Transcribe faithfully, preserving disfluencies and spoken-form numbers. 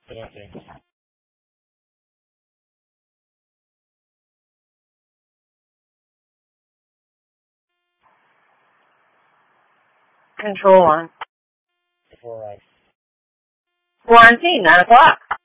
Connecting. Control on. Before us. Quarantine, nine o'clock.